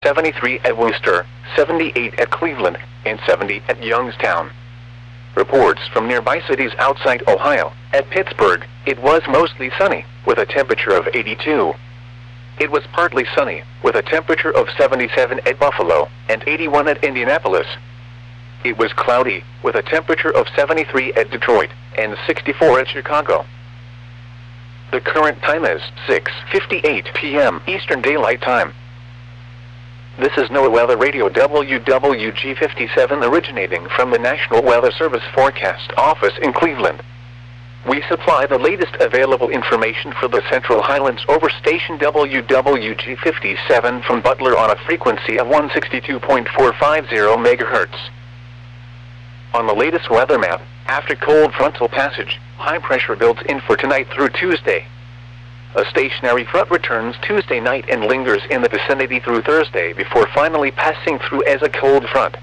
73 at Worcester, 78 at Cleveland, and 70 at Youngstown. Reports from nearby cities outside Ohio. At Pittsburgh, it was mostly sunny, with a temperature of 82. It was partly sunny, with a temperature of 77 at Buffalo, and 81 at Indianapolis. It was cloudy, with a temperature of 73 at Detroit, and 64 at Chicago. The current time is 6:58 p.m. Eastern Daylight Time. This is NOAA Weather Radio WWG57 originating from the National Weather Service Forecast Office in Cleveland. We supply the latest available information for the Central Highlands over station WWG57 from Butler on a frequency of 162.450 MHz. On the latest weather map, after cold frontal passage, high pressure builds in for tonight through Tuesday. A stationary front returns Tuesday night and lingers in the vicinity through Thursday before finally passing through as a cold front.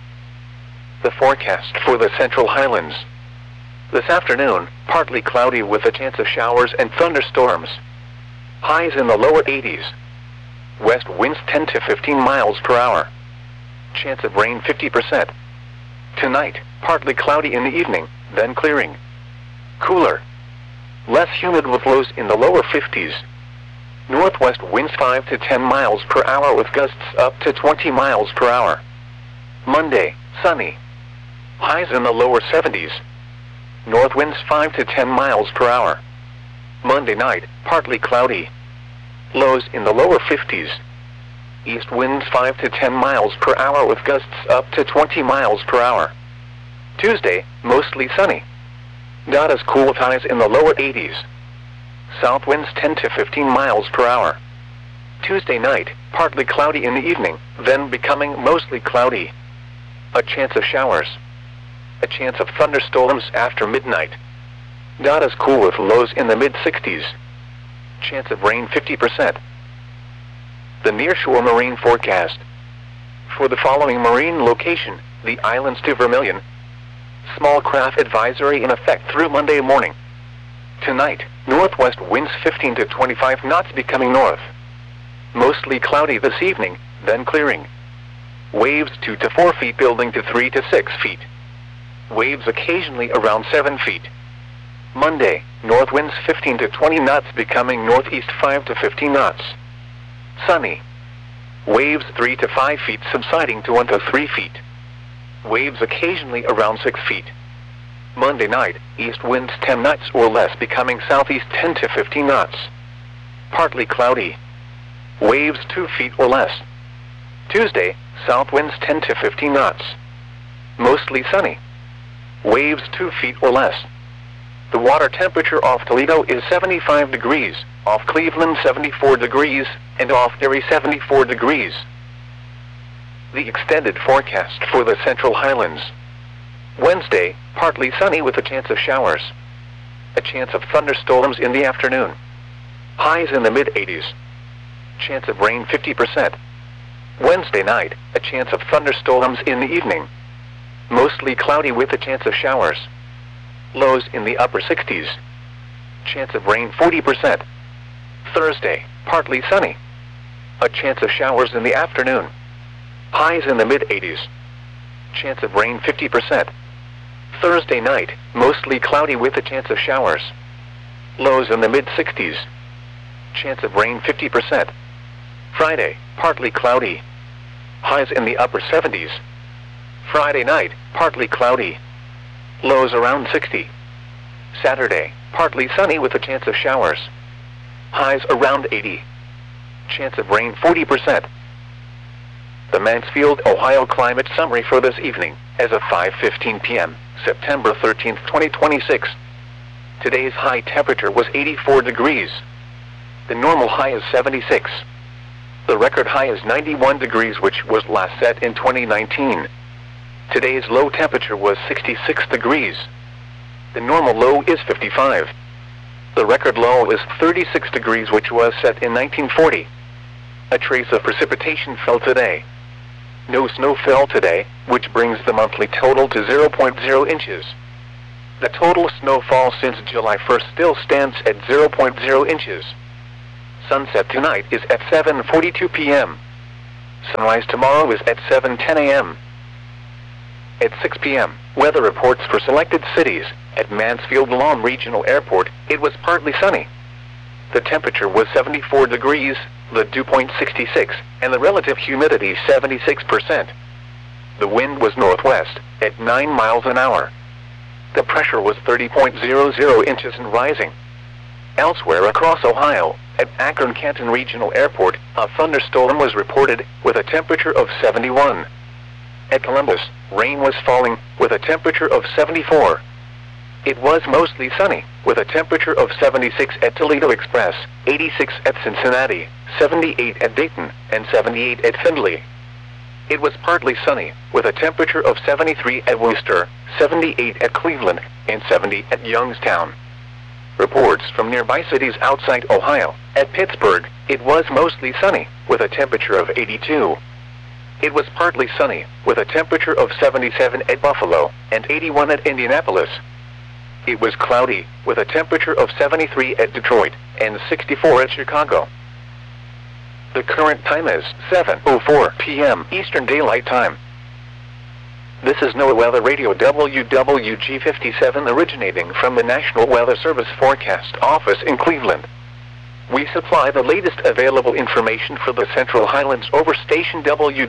The forecast for the Central Highlands. This afternoon, partly cloudy with a chance of showers and thunderstorms. Highs in the lower 80s. West winds 10 to 15 miles per hour. Chance of rain 50%. Tonight, partly cloudy in the evening, then clearing. Cooler. Less humid with lows in the lower 50s. Northwest winds 5 to 10 miles per hour with gusts up to 20 miles per hour. Monday, sunny. Highs in the lower 70s. North winds 5 to 10 miles per hour. Monday night, partly cloudy. Lows in the lower 50s. East winds 5 to 10 miles per hour with gusts up to 20 miles per hour. Tuesday, mostly sunny. Not as cool with highs in the lower 80s. South winds 10 to 15 miles per hour. Tuesday night, partly cloudy in the evening, then becoming mostly cloudy. A chance of showers. A chance of thunderstorms after midnight. Not as cool with lows in the mid-60s. Chance of rain 50%. The nearshore marine forecast. For the following marine location, the islands to Vermilion. Small craft advisory in effect through Monday morning. Tonight, northwest winds 15 to 25 knots becoming north. Mostly cloudy this evening, then clearing. Waves 2 to 4 feet building to 3 to 6 feet. Waves occasionally around 7 feet. Monday, north winds 15 to 20 knots becoming northeast 5 to 15 knots. Sunny. Waves 3 to 5 feet subsiding to 1 to 3 feet. Waves occasionally around 6 feet. Monday night, east winds 10 knots or less becoming southeast 10 to 15 knots. Partly cloudy. Waves 2 feet or less. Tuesday, south winds 10 to 15 knots. Mostly sunny. Waves 2 feet or less. The water temperature off Toledo is 75 degrees, off Cleveland 74 degrees, and off Erie 74 degrees. The extended forecast for the Central Highlands. Wednesday, partly sunny with a chance of showers. A chance of thunderstorms in the afternoon. Highs in the mid-80s. Chance of rain 50%. Wednesday night, a chance of thunderstorms in the evening. Mostly cloudy with a chance of showers. Lows in the upper 60s. Chance of rain 40%. Thursday, partly sunny. A chance of showers in the afternoon. Highs in the mid-80s. Chance of rain 50%. Thursday night, mostly cloudy with a chance of showers. Lows in the mid-60s. Chance of rain 50%. Friday, partly cloudy. Highs in the upper 70s. Friday night, partly cloudy. Lows around 60. Saturday, partly sunny with a chance of showers. Highs around 80. Chance of rain 40%. The Mansfield, Ohio climate summary for this evening, as of 5:15 p.m., September 13, 2026. Today's high temperature was 84 degrees. The normal high is 76. The record high is 91 degrees, which was last set in 2019. Today's low temperature was 66 degrees. The normal low is 55. The record low is 36 degrees, which was set in 1940. A trace of precipitation fell today. No snow fell today, which brings the monthly total to 0.0 inches. The total snowfall since July 1st still stands at 0.0 inches. Sunset tonight is at 7:42 p.m. Sunrise tomorrow is at 7:10 a.m. At 6 p.m., weather reports for selected cities. At Mansfield-Lahm Regional Airport, it was partly sunny. The temperature was 74 degrees, the dew point 66, and the relative humidity 76%. The wind was northwest, at 9 miles an hour. The pressure was 30.00 inches and rising. Elsewhere across Ohio, at Akron-Canton Regional Airport, a thunderstorm was reported, with a temperature of 71. At Columbus, rain was falling, with a temperature of 74. It was mostly sunny, with a temperature of 76 at Toledo Express, 86 at Cincinnati, 78 at Dayton, and 78 at Findlay. It was partly sunny, with a temperature of 73 at Worcester, 78 at Cleveland, and 70 at Youngstown. Reports from nearby cities outside Ohio. At Pittsburgh, it was mostly sunny, with a temperature of 82. It was partly sunny, with a temperature of 77 at Buffalo, and 81 at Indianapolis. It was cloudy, with a temperature of 73 at Detroit, and 64 at Chicago. The current time is 7:04 p.m. Eastern Daylight Time. This is NOAA Weather Radio WWG57 originating from the National Weather Service Forecast Office in Cleveland. We supply the latest available information for the Central Highlands over station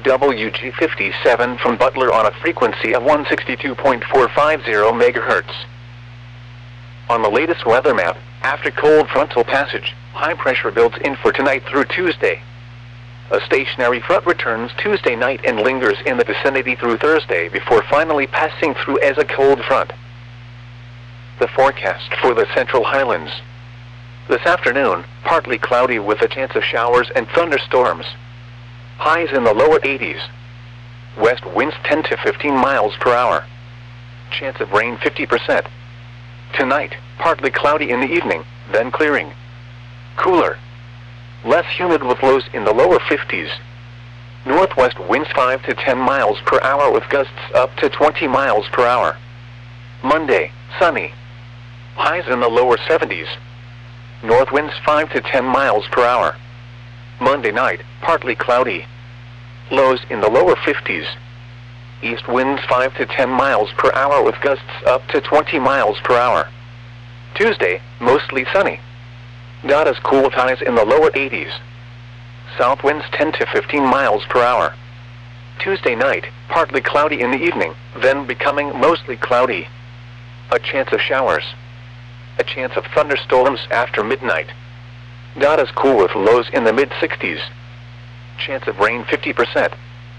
WWG57 from Butler on a frequency of 162.450 MHz. On the latest weather map, after cold frontal passage, high pressure builds in for tonight through Tuesday. A stationary front returns Tuesday night and lingers in the vicinity through Thursday before finally passing through as a cold front. The forecast for the Central Highlands. This afternoon, partly cloudy with a chance of showers and thunderstorms. Highs in the lower 80s. West winds 10 to 15 miles per hour. Chance of rain 50%. Tonight, partly cloudy in the evening, then clearing. Cooler. Less humid with lows in the lower 50s. Northwest winds 5 to 10 miles per hour with gusts up to 20 miles per hour. Monday, sunny. Highs in the lower 70s. North winds 5 to 10 miles per hour. Monday night, partly cloudy. Lows in the lower 50s. East winds 5 to 10 miles per hour with gusts up to 20 miles per hour. Tuesday, mostly sunny. Not as cool with highs in the lower 80s. South winds 10 to 15 miles per hour. Tuesday night, partly cloudy in the evening, then becoming mostly cloudy. A chance of showers. A chance of thunderstorms after midnight. Not as cool with lows in the mid-60s. Chance of rain 50%.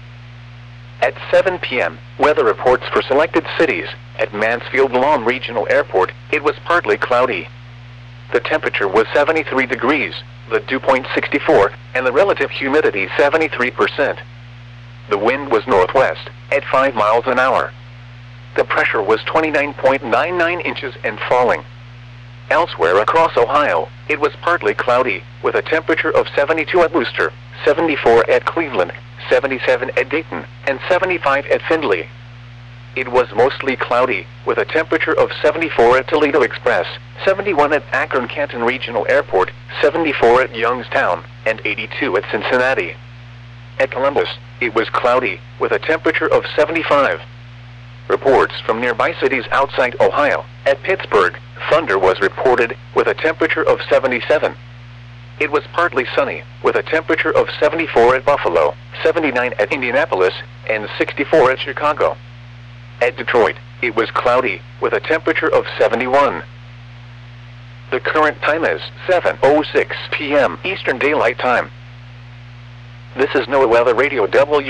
At 7 p.m., weather reports for selected cities. At Mansfield-Lahm Regional Airport, it was partly cloudy. The temperature was 73 degrees, the dew point 64, and the relative humidity 73%. The wind was northwest, at 5 miles an hour. The pressure was 29.99 inches and falling. Elsewhere across Ohio, it was partly cloudy, with a temperature of 72 at Worcester, 74 at Cleveland, 77 at Dayton, and 75 at Findlay. It was mostly cloudy, with a temperature of 74 at Toledo Express, 71 at Akron-Canton Regional Airport, 74 at Youngstown, and 82 at Cincinnati. At Columbus, it was cloudy, with a temperature of 75. Reports from nearby cities outside Ohio. At Pittsburgh, thunder was reported, with a temperature of 77. It was partly sunny, with a temperature of 74 at Buffalo, 79 at Indianapolis, and 64 at Chicago. At Detroit, it was cloudy, with a temperature of 71. The current time is 7:06 p.m. Eastern Daylight Time. This is NOAA Weather Radio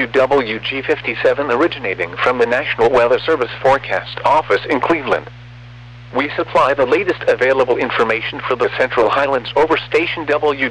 WWG57 originating from the National Weather Service Forecast Office in Cleveland. We supply the latest available information for the Central Highlands over station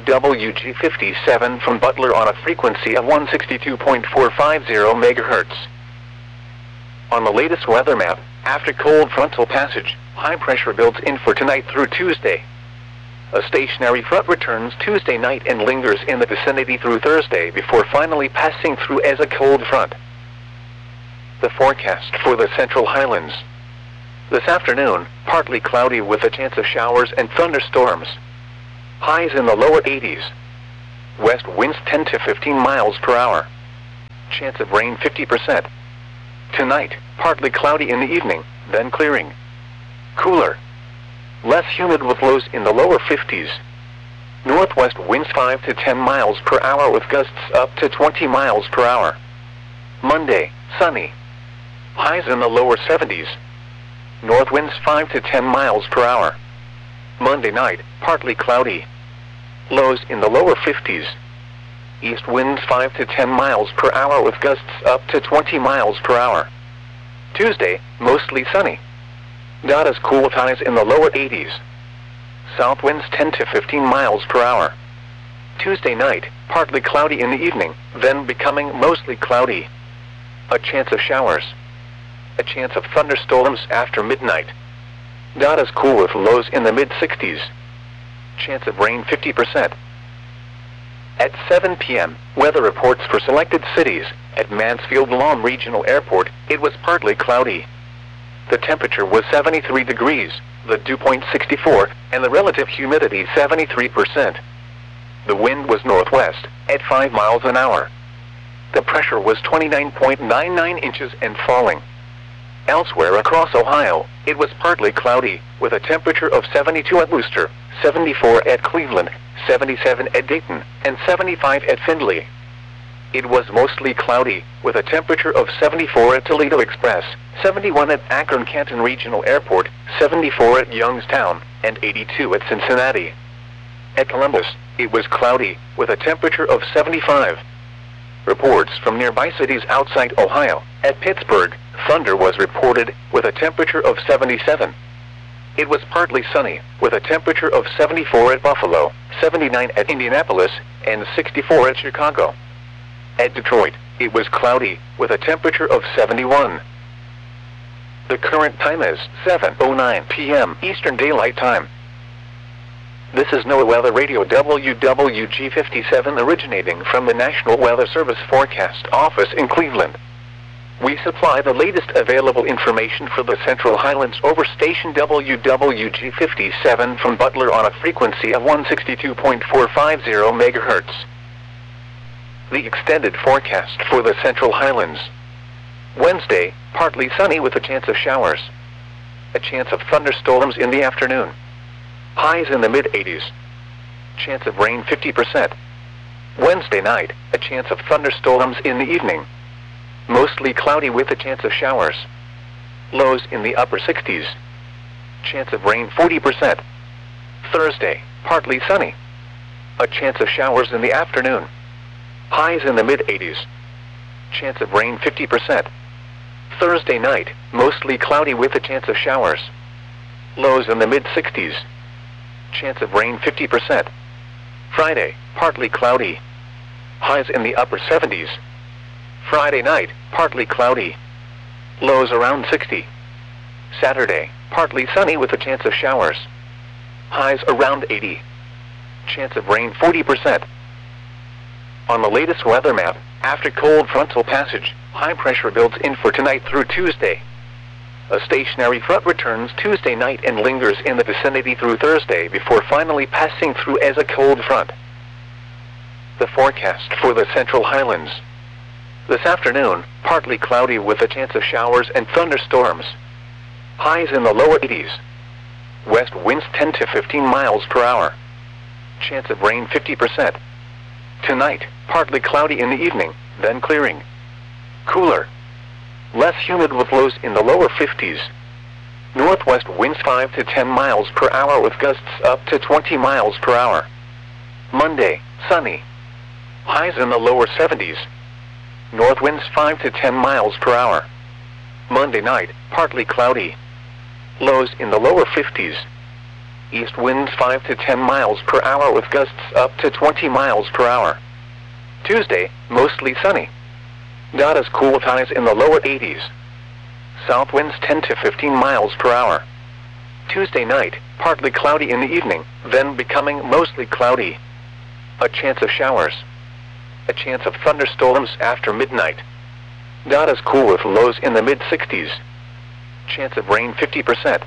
WWG57 from Butler on a frequency of 162.450 MHz. On the latest weather map, after cold frontal passage, high pressure builds in for tonight through Tuesday. A stationary front returns Tuesday night and lingers in the vicinity through Thursday before finally passing through as a cold front. The forecast for the Central Highlands. This afternoon, partly cloudy with a chance of showers and thunderstorms. Highs in the lower 80s. West winds 10 to 15 miles per hour. Chance of rain 50%. Tonight, partly cloudy in the evening, then clearing. Cooler. Less humid with lows in the lower 50s. Northwest winds 5 to 10 miles per hour with gusts up to 20 miles per hour. Monday, sunny. Highs in the lower 70s. North winds 5 to 10 miles per hour. Monday night, partly cloudy. Lows in the lower 50s. East winds 5 to 10 miles per hour with gusts up to 20 miles per hour. Tuesday, mostly sunny. Not as cool with highs in the lower 80s. South winds 10 to 15 miles per hour. Tuesday night, partly cloudy in the evening, then becoming mostly cloudy. A chance of showers. A chance of thunderstorms after midnight. Not as cool with lows in the mid-60s. Chance of rain 50%. At 7 p.m., weather reports for selected cities. At Mansfield Lawn Regional Airport, it was partly cloudy. The temperature was 73 degrees, the dew point 64, and the relative humidity 73%. The wind was northwest, at 5 miles an hour. The pressure was 29.99 inches and falling. Elsewhere across Ohio, it was partly cloudy, with a temperature of 72 at Wooster, 74 at Cleveland, 77 at Dayton, and 75 at Findlay. It was mostly cloudy, with a temperature of 74 at Toledo Express, 71 at Akron-Canton Regional Airport, 74 at Youngstown, and 82 at Cincinnati. At Columbus, it was cloudy, with a temperature of 75. Reports from nearby cities outside Ohio. At Pittsburgh, thunder was reported, with a temperature of 77. It was partly sunny, with a temperature of 74 at Buffalo, 79 at Indianapolis, and 64 at Chicago. At Detroit, it was cloudy, with a temperature of 71. The current time is 7:09 p.m. Eastern Daylight Time. This is NOAA Weather Radio WWG57 originating from the National Weather Service Forecast Office in Cleveland. We supply the latest available information for the Central Highlands over station WWG57 from Butler on a frequency of 162.450 MHz. The extended forecast for the Central Highlands. Wednesday, partly sunny with a chance of showers. A chance of thunderstorms in the afternoon. Highs in the mid-80s. Chance of rain 50%. Wednesday night, a chance of thunderstorms in the evening. Mostly cloudy with a chance of showers. Lows in the upper 60s. Chance of rain 40%. Thursday, partly sunny. A chance of showers in the afternoon. Highs in the mid-80s. Chance of rain 50%. Thursday night, mostly cloudy with a chance of showers. Lows in the mid-60s. Chance of rain 50%. Friday, partly cloudy. Highs in the upper 70s. Friday night, partly cloudy. Lows around 60. Saturday, partly sunny with a chance of showers. Highs around 80. Chance of rain 40%. On the latest weather map, after cold frontal passage, high pressure builds in for tonight through Tuesday. A stationary front returns Tuesday night and lingers in the vicinity through Thursday before finally passing through as a cold front. The forecast for the Central Highlands. This afternoon, partly cloudy with a chance of showers and thunderstorms. Highs in the lower 80s. West winds 10 to 15 miles per hour. Chance of rain 50%. Tonight, partly cloudy in the evening, then clearing. Cooler. Less humid with lows in the lower 50s. Northwest winds 5 to 10 miles per hour with gusts up to 20 miles per hour. Monday, sunny. Highs in the lower 70s. North winds 5 to 10 miles per hour. Monday night, partly cloudy. Lows in the lower 50s. East winds 5 to 10 miles per hour with gusts up to 20 miles per hour. Tuesday, mostly sunny. Not as cool with highs in the lower 80s. South winds 10 to 15 miles per hour. Tuesday night, partly cloudy in the evening, then becoming mostly cloudy. A chance of showers. A chance of thunderstorms after midnight. Not as cool with lows in the mid-60s. Chance of rain 50%.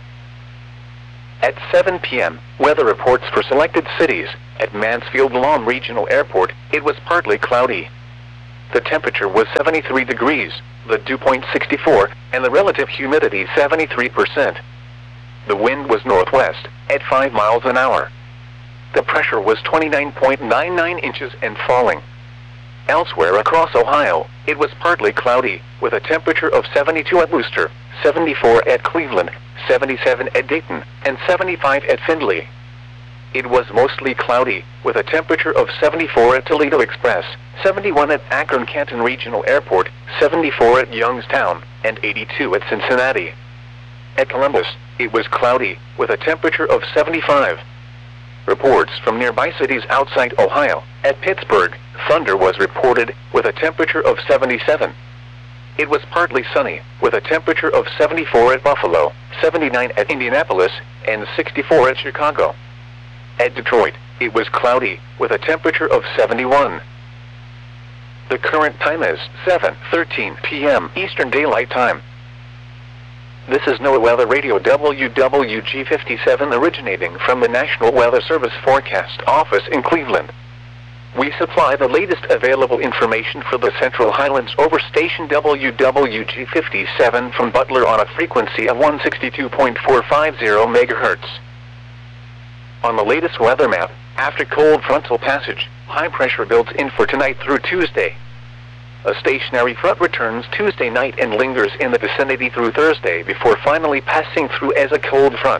At 7 p.m., weather reports for selected cities. At Mansfield Lawn Regional Airport, it was partly cloudy. The temperature was 73 degrees, the dew point 64, and the relative humidity 73%. The wind was northwest, at 5 miles an hour. The pressure was 29.99 inches and falling. Elsewhere across Ohio, it was partly cloudy, with a temperature of 72 at Wooster, 74 at Cleveland, 77 at Dayton, and 75 at Findlay. It was mostly cloudy, with a temperature of 74 at Toledo Express, 71 at Akron-Canton Regional Airport, 74 at Youngstown, and 82 at Cincinnati. At Columbus, it was cloudy, with a temperature of 75. Reports from nearby cities outside Ohio. At Pittsburgh, thunder was reported, with a temperature of 77. It was partly sunny, with a temperature of 74 at Buffalo, 79 at Indianapolis, and 64 at Chicago. At Detroit, it was cloudy, with a temperature of 71. The current time is 7:13 p.m. Eastern Daylight Time. This is NOAA Weather Radio WWG57 originating from the National Weather Service Forecast Office in Cleveland. We supply the latest available information for the Central Highlands over station WWG57 from Butler on a frequency of 162.450 MHz. On the latest weather map, after cold frontal passage, high pressure builds in for tonight through Tuesday. A stationary front returns Tuesday night and lingers in the vicinity through Thursday before finally passing through as a cold front.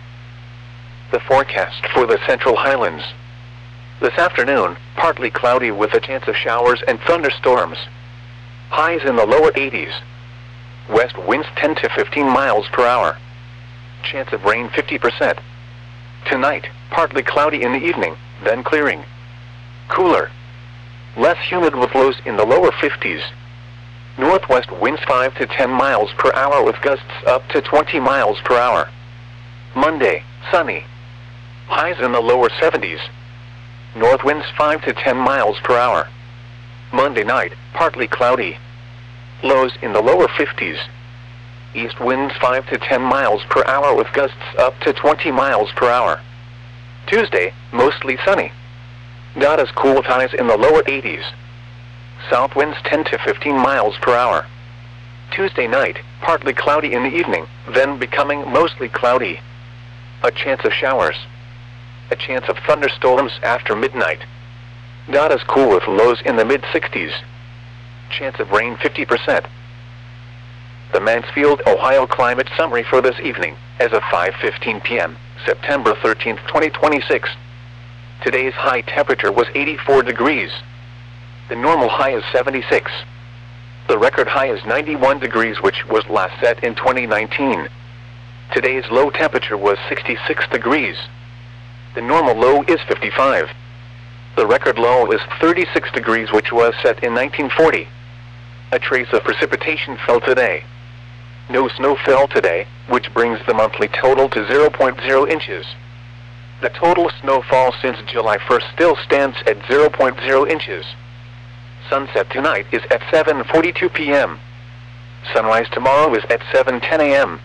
The forecast for the Central Highlands. This afternoon, partly cloudy with a chance of showers and thunderstorms. Highs in the lower 80s. West winds 10 to 15 miles per hour. Chance of rain 50%. Tonight, partly cloudy in the evening, then clearing. Cooler. Less humid with lows in the lower 50s. Northwest winds 5 to 10 miles per hour with gusts up to 20 miles per hour. Monday, sunny. Highs in the lower 70s. North winds 5 to 10 miles per hour. Monday night, partly cloudy. Lows in the lower 50s. East winds 5 to 10 miles per hour with gusts up to 20 miles per hour. Tuesday, mostly sunny. Not as cool with highs in the lower 80s. South winds 10 to 15 miles per hour. Tuesday night, partly cloudy in the evening, then becoming mostly cloudy. A chance of showers. A chance of thunderstorms after midnight. Not as cool with lows in the mid-60s. Chance of rain 50%. The Mansfield, Ohio climate summary for this evening, as of 5:15 p.m., September 13, 2026. Today's high temperature was 84 degrees. The normal high is 76. The record high is 91 degrees, which was last set in 2019. Today's low temperature was 66 degrees. The normal low is 55. The record low is 36 degrees, which was set in 1940. A trace of precipitation fell today. No snow fell today, which brings the monthly total to 0.0 inches. The total snowfall since July 1st still stands at 0.0 inches. Sunset tonight is at 7:42 p.m. Sunrise tomorrow is at 7:10 a.m.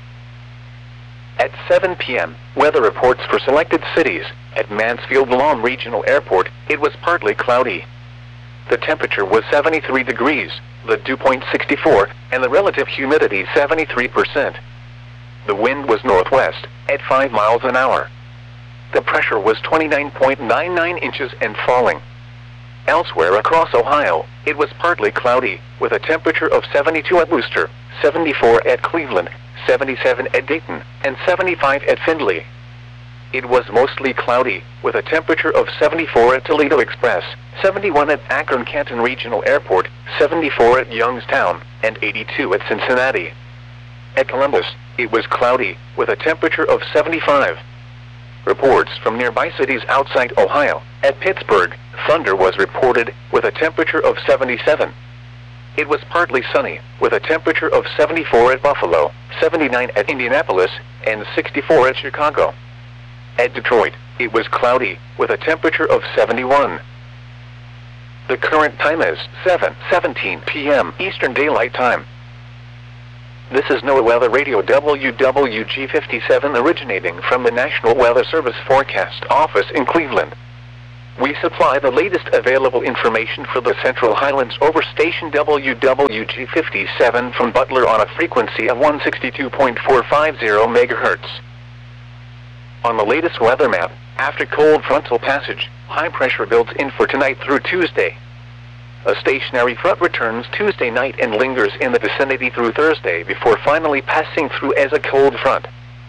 At 7 p.m., weather reports for selected cities. At Mansfield-Lom Regional Airport, it was partly cloudy. The temperature was 73 degrees, the dew point 64, and the relative humidity 73%. The wind was northwest, at 5 miles an hour. The pressure was 29.99 inches and falling. Elsewhere across Ohio, it was partly cloudy, with a temperature of 72 at Wooster, 74 at Cleveland, 77 at Dayton, and 75 at Findlay. It was mostly cloudy, with a temperature of 74 at Toledo Express, 71 at Akron-Canton Regional Airport, 74 at Youngstown, and 82 at Cincinnati. At Columbus, it was cloudy, with a temperature of 75. Reports from nearby cities outside Ohio. At Pittsburgh, thunder was reported, with a temperature of 77. It was partly sunny, with a temperature of 74 at Buffalo, 79 at Indianapolis, and 64 at Chicago. At Detroit, it was cloudy, with a temperature of 71. The current time is 7:17 p.m. Eastern Daylight Time. This is NOAA Weather Radio WWG57 originating from the National Weather Service Forecast Office in Cleveland. We supply the latest available information for the Central Highlands over station WWG57 from Butler on a frequency of 162.450 MHz. On the latest weather map, after cold frontal passage, high pressure builds in for tonight through Tuesday. A stationary front returns Tuesday night and lingers in the vicinity through Thursday before finally passing through as a cold front.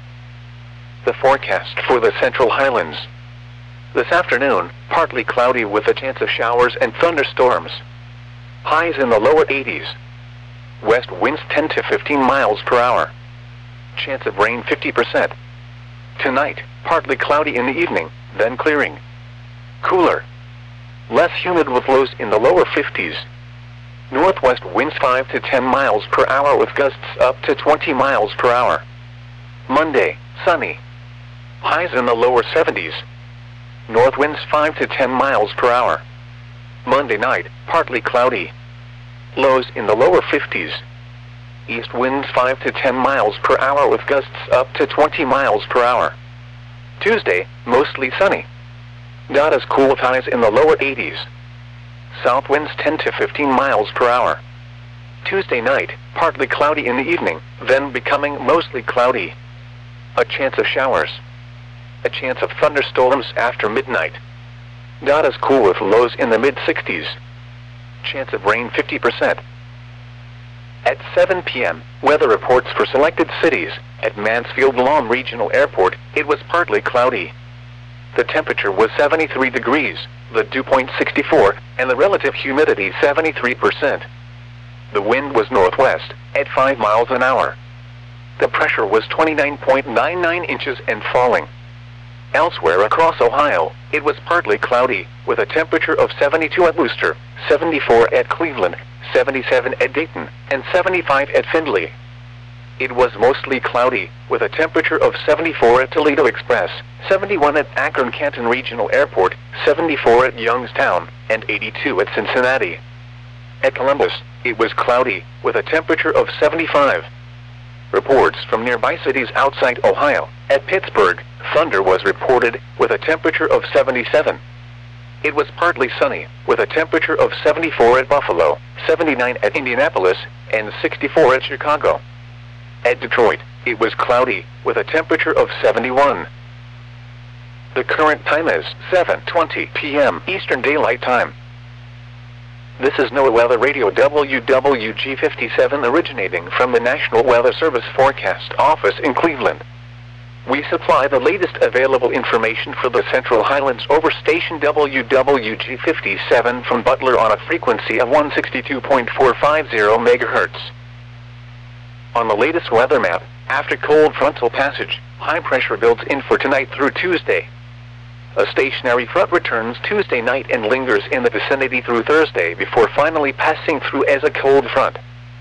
The forecast for the Central Highlands. This afternoon, partly cloudy with a chance of showers and thunderstorms. Highs in the lower 80s. West winds 10 to 15 miles per hour. Chance of rain 50%. Tonight, partly cloudy in the evening, then clearing. Cooler. Less humid with lows in the lower 50s. Northwest winds 5 to 10 miles per hour with gusts up to 20 miles per hour. Monday, sunny. Highs in the lower 70s. North winds 5 to 10 miles per hour. Monday night, partly cloudy. Lows in the lower 50s. East winds 5 to 10 miles per hour with gusts up to 20 miles per hour. Tuesday, mostly sunny. Not as cool with highs in the lower 80s. South winds 10 to 15 miles per hour. Tuesday night, partly cloudy in the evening, then becoming mostly cloudy. A chance of showers. A chance of thunderstorms after midnight. Not as cool with lows in the mid-60s. Chance of rain 50%. At 7 p.m., weather reports for selected cities. At Mansfield-Lahm Regional Airport, it was partly cloudy. The temperature was 73 degrees, the dew point 64, and the relative humidity 73%. The wind was northwest, at 5 miles an hour. The pressure was 29.99 inches and falling. Elsewhere across Ohio, it was partly cloudy, with a temperature of 72 at Wooster, 74 at Cleveland, 77 at Dayton, and 75 at Findlay. It was mostly cloudy, with a temperature of 74 at Toledo Express, 71 at Akron-Canton Regional Airport, 74 at Youngstown, and 82 at Cincinnati. At Columbus, it was cloudy, with a temperature of 75. Reports from nearby cities outside Ohio. At Pittsburgh, thunder was reported, with a temperature of 77. It was partly sunny, with a temperature of 74 at Buffalo, 79 at Indianapolis, and 64 at Chicago. At Detroit, it was cloudy, with a temperature of 71. The current time is 7:20 p.m. Eastern Daylight Time. This is NOAA Weather Radio WWG57 originating from the National Weather Service Forecast Office in Cleveland. We supply the latest available information for the Central Highlands over station WWG57 from Butler on a frequency of 162.450 MHz. On the latest weather map, after cold frontal passage, high pressure builds in for tonight through Tuesday. A stationary front returns Tuesday night and lingers in the vicinity through Thursday before finally passing through as a cold front.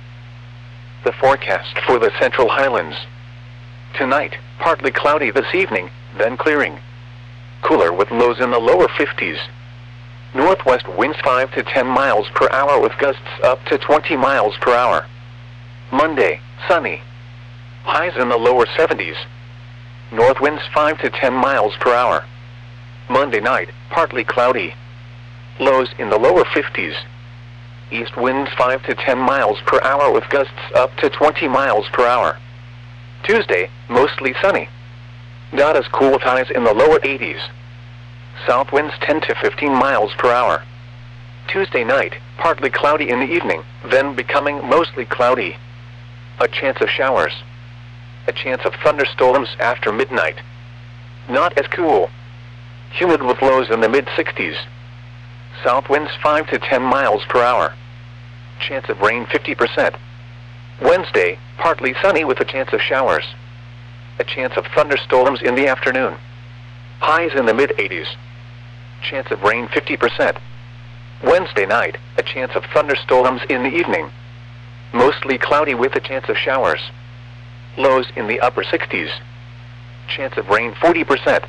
The forecast for the Central Highlands. Tonight, partly cloudy this evening, then clearing. Cooler with lows in the lower 50s. Northwest winds 5 to 10 miles per hour with gusts up to 20 miles per hour. Monday, sunny. Highs in the lower 70s. North winds 5 to 10 miles per hour. Monday night, partly cloudy. Lows in the lower 50s. East winds 5 to 10 miles per hour with gusts up to 20 miles per hour. Tuesday, mostly sunny. Not as cool with highs in the lower 80s. South winds 10 to 15 miles per hour. Tuesday night, partly cloudy in the evening, then becoming mostly cloudy. A chance of showers. A chance of thunderstorms after midnight. Not as cool. Humid with lows in the mid-60s. South winds 5 to 10 miles per hour. Chance of rain 50%. Wednesday, partly sunny with a chance of showers. A chance of thunderstorms in the afternoon. Highs in the mid-80s. Chance of rain 50%. Wednesday night, a chance of thunderstorms in the evening. Mostly cloudy with a chance of showers. Lows in the upper 60s. Chance of rain 40%.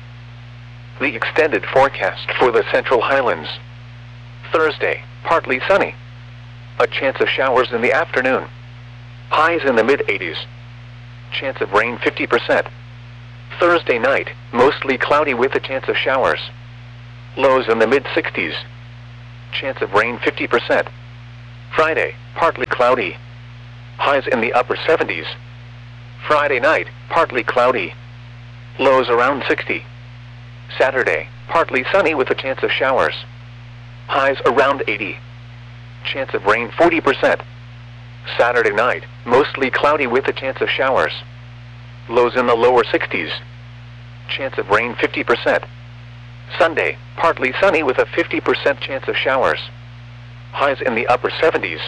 The extended forecast for the Central Highlands. Thursday, partly sunny. A chance of showers in the afternoon. Highs in the mid-80s. Chance of rain 50%. Thursday night, mostly cloudy with a chance of showers. Lows in the mid-60s. Chance of rain 50%. Friday, partly cloudy. Highs in the upper 70s. Friday night, partly cloudy. Lows around 60. Saturday, partly sunny with a chance of showers. Highs around 80. Chance of rain 40%. Saturday night, mostly cloudy with a chance of showers. Lows in the lower 60s. Chance of rain 50%. Sunday, partly sunny with a 50% chance of showers. Highs in the upper 70s.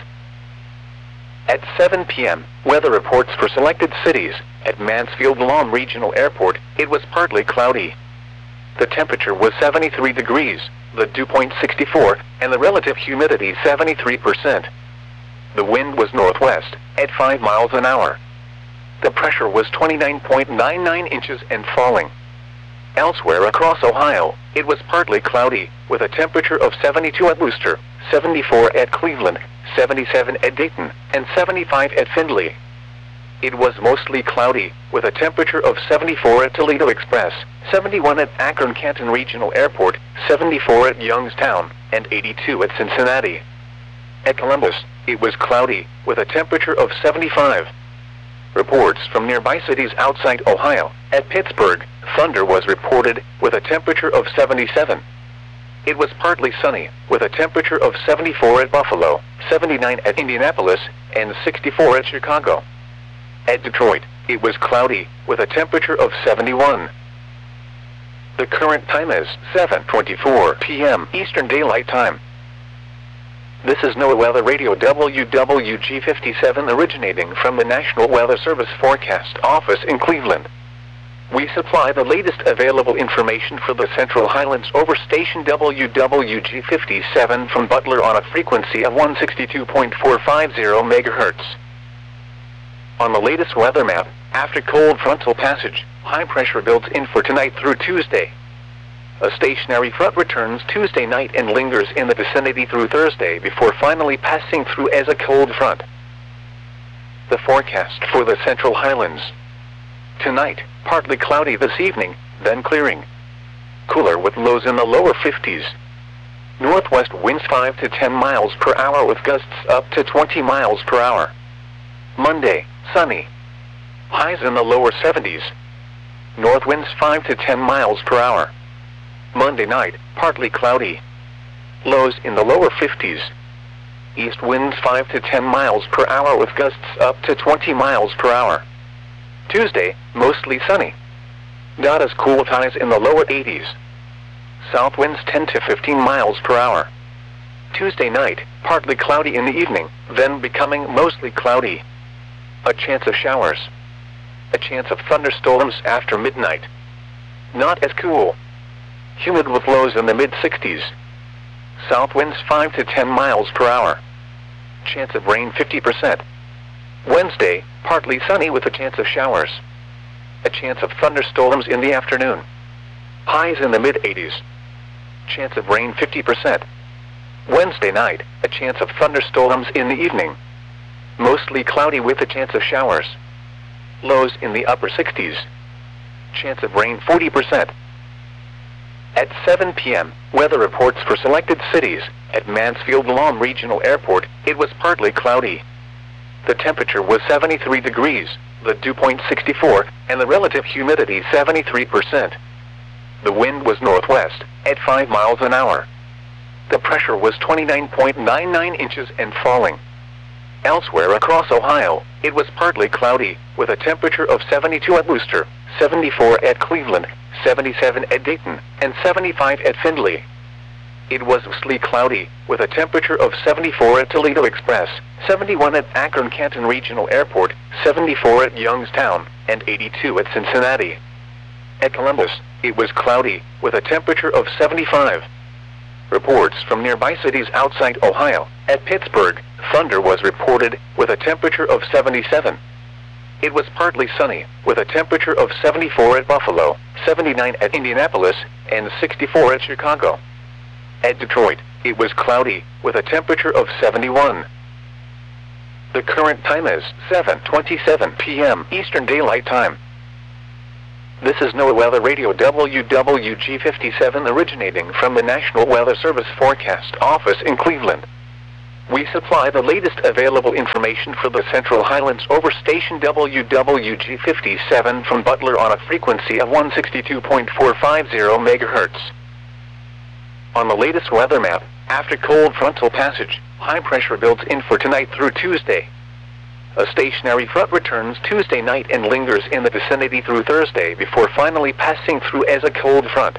At 7 p.m., weather reports for selected cities. At Mansfield Lawn Regional Airport, it was partly cloudy. The temperature was 73 degrees, the dew point 64, and the relative humidity 73%. The wind was northwest, at 5 miles an hour. The pressure was 29.99 inches and falling. Elsewhere across Ohio, it was partly cloudy, with a temperature of 72 at Wooster, 74 at Cleveland, 77 at Dayton, and 75 at Findlay. It was mostly cloudy, with a temperature of 74 at Toledo Express, 71 at Akron-Canton Regional Airport, 74 at Youngstown, and 82 at Cincinnati. At Columbus, it was cloudy, with a temperature of 75. Reports from nearby cities outside Ohio. At Pittsburgh, thunder was reported, with a temperature of 77. It was partly sunny, with a temperature of 74 at Buffalo, 79 at Indianapolis, and 64 at Chicago. At Detroit, it was cloudy, with a temperature of 71. The current time is 7:24 p.m. Eastern Daylight Time. This is NOAA Weather Radio WWG57 originating from the National Weather Service Forecast Office in Cleveland. We supply the latest available information for the Central Highlands over station WWG57 from Butler on a frequency of 162.450 MHz. On the latest weather map, after cold frontal passage, high pressure builds in for tonight through Tuesday. A stationary front returns Tuesday night and lingers in the vicinity through Thursday before finally passing through as a cold front. The forecast for the Central Highlands. Tonight, partly cloudy this evening, then clearing. Cooler with lows in the lower 50s. Northwest winds 5 to 10 miles per hour with gusts up to 20 miles per hour. Monday, sunny. Highs in the lower 70s. North winds 5 to 10 miles per hour. Monday night, partly cloudy. Lows in the lower 50s. East winds 5 to 10 miles per hour with gusts up to 20 miles per hour. Tuesday, mostly sunny. Not as cool with highs in the lower 80s. South winds 10 to 15 miles per hour. Tuesday night, partly cloudy in the evening, then becoming mostly cloudy. A chance of showers. A chance of thunderstorms after midnight. Not as cool. Humid with lows in the mid-60s. South winds 5 to 10 miles per hour. Chance of rain 50%. Wednesday, partly sunny with a chance of showers. A chance of thunderstorms in the afternoon. Highs in the mid-80s. Chance of rain 50%. Wednesday night, a chance of thunderstorms in the evening. Mostly cloudy with a chance of showers. Lows in the upper 60s. Chance of rain 40%. At 7 p.m., weather reports for selected cities. At Mansfield Lawn Regional Airport, it was partly cloudy. The temperature was 73 degrees, the dew point 64, and the relative humidity 73%. The wind was northwest, at 5 miles an hour. The pressure was 29.99 inches and falling. Elsewhere across Ohio, it was partly cloudy, with a temperature of 72 at Wooster, 74 at Cleveland, 77 at Dayton, and 75 at Findlay. It was mostly cloudy, with a temperature of 74 at Toledo Express, 71 at Akron-Canton Regional Airport, 74 at Youngstown, and 82 at Cincinnati. At Columbus, it was cloudy, with a temperature of 75. Reports from nearby cities outside Ohio. At Pittsburgh, thunder was reported, with a temperature of 77. It was partly sunny, with a temperature of 74 at Buffalo, 79 at Indianapolis, and 64 at Chicago. At Detroit, it was cloudy, with a temperature of 71. The current time is 7:27 p.m. Eastern Daylight Time. This is NOAA Weather Radio WWG57 originating from the National Weather Service Forecast Office in Cleveland. We supply the latest available information for the Central Highlands over station WWG57 from Butler on a frequency of 162.450 MHz. On the latest weather map, after cold frontal passage, high pressure builds in for tonight through Tuesday. A stationary front returns Tuesday night and lingers in the vicinity through Thursday before finally passing through as a cold front.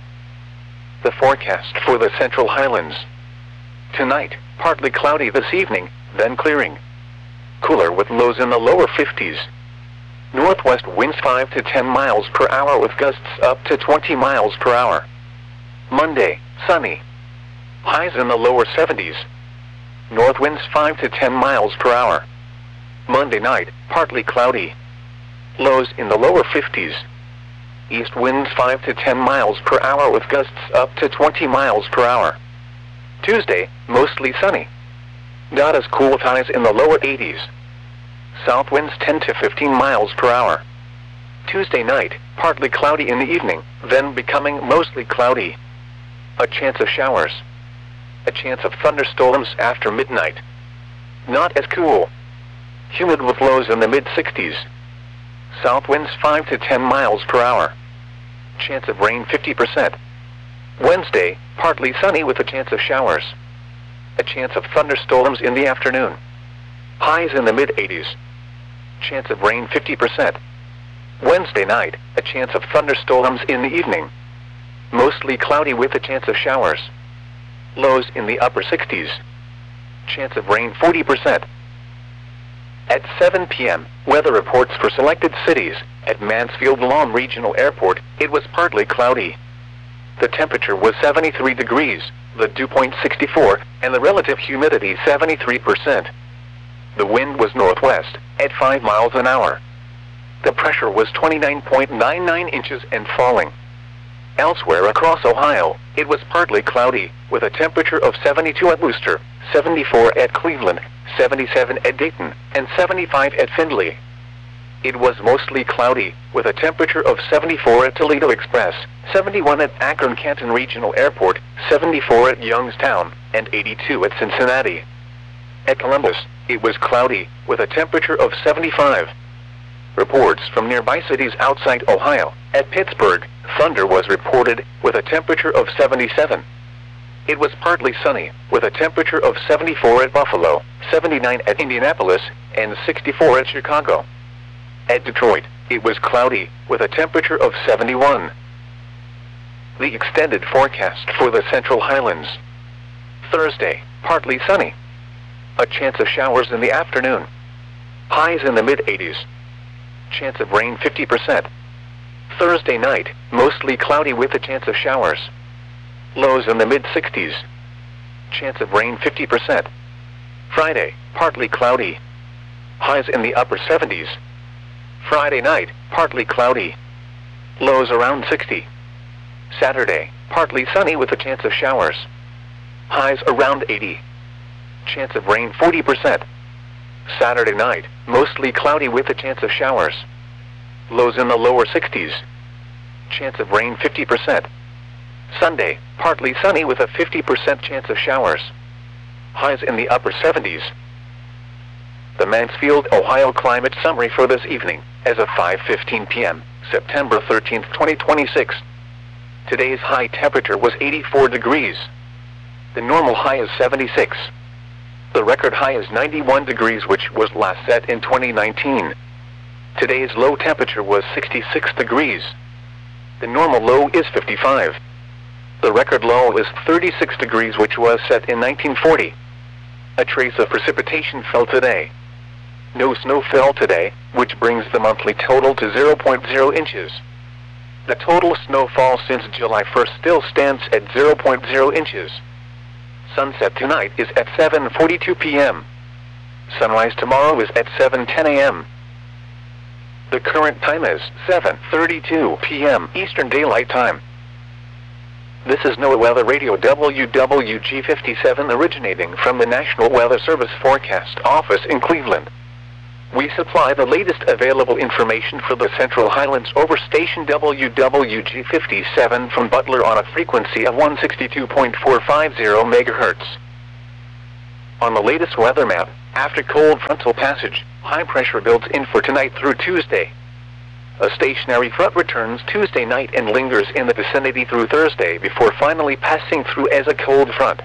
The forecast for the Central Highlands. Tonight, partly cloudy this evening, then clearing. Cooler with lows in the lower 50s. Northwest winds 5 to 10 miles per hour with gusts up to 20 miles per hour. Monday, sunny. Highs in the lower 70s. North winds 5 to 10 miles per hour. Monday night, partly cloudy. Lows in the lower 50s. East winds 5 to 10 miles per hour with gusts up to 20 miles per hour. Tuesday, mostly sunny. Not as cool with highs in the lower 80s. South winds 10 to 15 miles per hour. Tuesday night, partly cloudy in the evening, then becoming mostly cloudy. A chance of showers. A chance of thunderstorms after midnight. Not as cool. Humid with lows in the mid-60s. South winds 5 to 10 miles per hour. Chance of rain 50%. Wednesday, partly sunny with a chance of showers. A chance of thunderstorms in the afternoon. Highs in the mid-80s. Chance of rain 50%. Wednesday night, a chance of thunderstorms in the evening. Mostly cloudy with a chance of showers. Lows in the upper 60s. Chance of rain 40%. At 7 p.m., weather reports for selected cities. At Mansfield Lawn Regional Airport, it was partly cloudy. The temperature was 73 degrees, the dew point 64, and the relative humidity 73%. The wind was northwest, at 5 miles an hour. The pressure was 29.99 inches and falling. Elsewhere across Ohio, it was partly cloudy, with a temperature of 72 at Wooster, 74 at Cleveland, 77 at Dayton, and 75 at Findlay. It was mostly cloudy, with a temperature of 74 at Toledo Express, 71 at Akron-Canton Regional Airport, 74 at Youngstown, and 82 at Cincinnati. At Columbus, it was cloudy, with a temperature of 75. Reports from nearby cities outside Ohio. At Pittsburgh, thunder was reported, with a temperature of 77. It was partly sunny, with a temperature of 74 at Buffalo, 79 at Indianapolis, and 64 at Chicago. At Detroit, it was cloudy, with a temperature of 71. The extended forecast for the Central Highlands. Thursday, partly sunny. A chance of showers in the afternoon. Highs in the mid-80s. Chance of rain 50%. Thursday night, mostly cloudy with a chance of showers. Lows in the mid-60s. Chance of rain 50%. Friday, partly cloudy. Highs in the upper 70s. Friday night, partly cloudy. Lows around 60. Saturday, partly sunny with a chance of showers. Highs around 80. Chance of rain 40%. Saturday night, mostly cloudy with a chance of showers. Lows in the lower 60s. Chance of rain 50%. Sunday, partly sunny with a 50% chance of showers. Highs in the upper 70s. The Mansfield, Ohio climate summary for this evening, as of 5:15 p.m., September 13, 2026. Today's high temperature was 84 degrees. The normal high is 76. The record high is 91 degrees, which was last set in 2019. Today's low temperature was 66 degrees. The normal low is 55. The record low is 36 degrees, which was set in 1940. A trace of precipitation fell today. No snow fell today, which brings the monthly total to 0.0 inches. The total snowfall since July 1st still stands at 0.0 inches. Sunset tonight is at 7:42 p.m. Sunrise tomorrow is at 7:10 a.m. The current time is 7:32 p.m. Eastern Daylight Time. This is NOAA Weather Radio WWG57 originating from the National Weather Service Forecast Office in Cleveland. We supply the latest available information for the Central Highlands over station WWG57 from Butler on a frequency of 162.450 MHz. On the latest weather map, after cold frontal passage, high pressure builds in for tonight through Tuesday. A stationary front returns Tuesday night and lingers in the vicinity through Thursday before finally passing through as a cold front.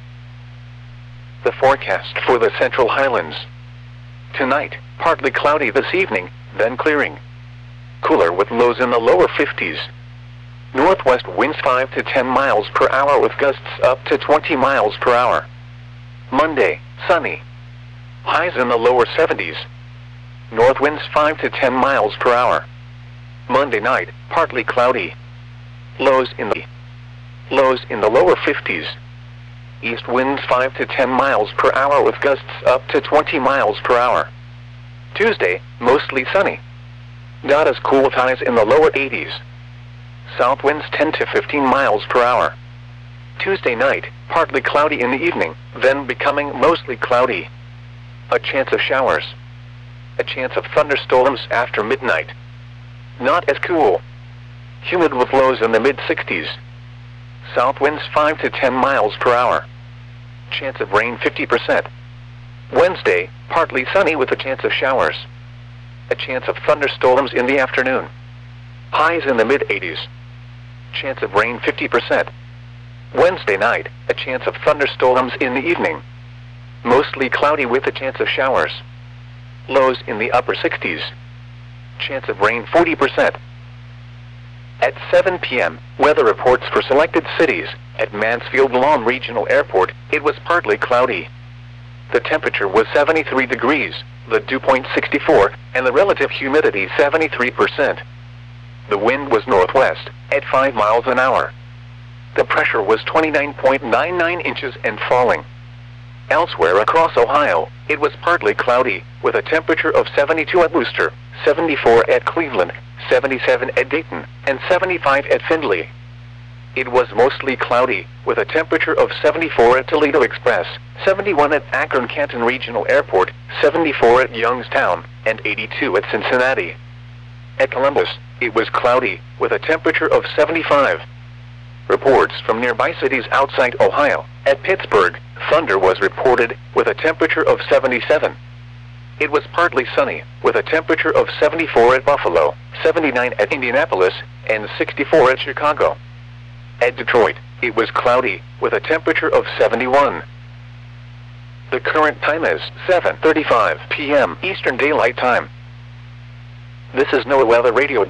The forecast for the Central Highlands. Tonight, partly cloudy this evening, then clearing. Cooler with lows in the lower 50s. Northwest winds 5 to 10 miles per hour with gusts up to 20 miles per hour. Monday, sunny. Highs in the lower 70s. North winds 5 to 10 miles per hour. Monday night, partly cloudy. Lows in the lower 50s. East winds 5 to 10 miles per hour with gusts up to 20 miles per hour. Tuesday, mostly sunny. Not as cool with highs in the lower 80s. South winds 10 to 15 miles per hour. Tuesday night, partly cloudy in the evening, then becoming mostly cloudy. A chance of showers. A chance of thunderstorms after midnight. Not as cool. Humid with lows in the mid-60s. South winds 5 to 10 miles per hour. Chance of rain 50%. Wednesday, partly sunny with a chance of showers. A chance of thunderstorms in the afternoon. Highs in the mid-80s. Chance of rain 50%. Wednesday night, a chance of thunderstorms in the evening. Mostly cloudy with a chance of showers. Lows in the upper 60s. Chance of rain 40%. At 7 p.m., weather reports for selected cities. At Mansfield Lawn Regional Airport, it was partly cloudy. The temperature was 73 degrees, the dew point 64, and the relative humidity 73%. The wind was northwest, at 5 miles an hour. The pressure was 29.99 inches and falling. Elsewhere across Ohio, it was partly cloudy, with a temperature of 72 at Wooster, 74 at Cleveland, 77 at Dayton, and 75 at Findlay. It was mostly cloudy, with a temperature of 74 at Toledo Express, 71 at Akron-Canton Regional Airport, 74 at Youngstown, and 82 at Cincinnati. At Columbus, it was cloudy, with a temperature of 75. Reports from nearby cities outside Ohio. At Pittsburgh, thunder was reported, with a temperature of 77. It was partly sunny, with a temperature of 74 at Buffalo, 79 at Indianapolis, and 64 at Chicago. At Detroit, it was cloudy, with a temperature of 71. The current time is 7:35 p.m. Eastern Daylight Time. This is NOAA Weather Radio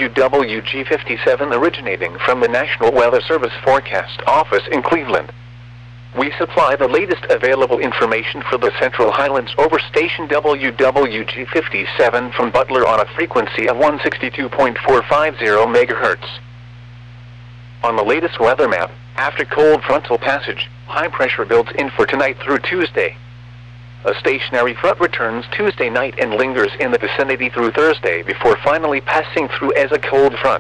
WWG57 originating from the National Weather Service Forecast Office in Cleveland. We supply the latest available information for the Central Highlands over station WWG57 from Butler on a frequency of 162.450 MHz. On the latest weather map, after cold frontal passage, high pressure builds in for tonight through Tuesday. A stationary front returns Tuesday night and lingers in the vicinity through Thursday before finally passing through as a cold front.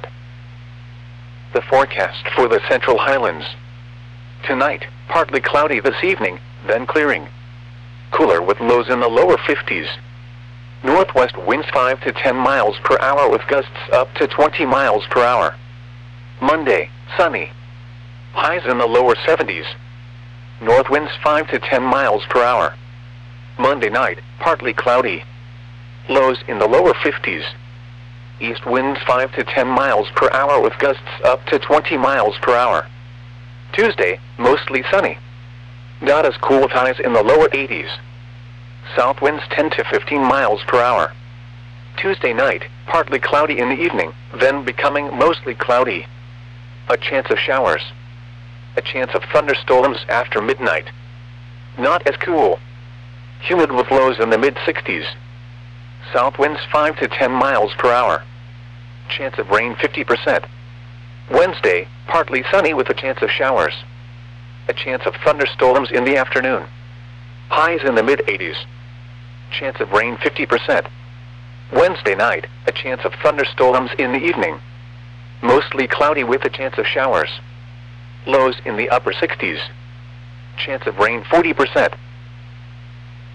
The forecast for the Central Highlands. Tonight, partly cloudy this evening, then clearing. Cooler with lows in the lower 50s. Northwest winds 5 to 10 miles per hour with gusts up to 20 miles per hour. Monday, sunny. Highs in the lower 70s. North winds 5 to 10 miles per hour. Monday night, partly cloudy. Lows in the lower 50s. East winds 5 to 10 miles per hour with gusts up to 20 miles per hour. Tuesday, mostly sunny. Not as cool with highs in the lower 80s. South winds 10 to 15 miles per hour. Tuesday night, partly cloudy in the evening, then becoming mostly cloudy. A chance of showers. A chance of thunderstorms after midnight. Not as cool. Humid with lows in the mid-60s. South winds 5 to 10 miles per hour. Chance of rain 50%. Wednesday, partly sunny with a chance of showers. A chance of thunderstorms in the afternoon. Highs in the mid-80s. Chance of rain 50%. Wednesday night, a chance of thunderstorms in the evening. Mostly cloudy with a chance of showers. Lows in the upper 60s. Chance of rain 40%.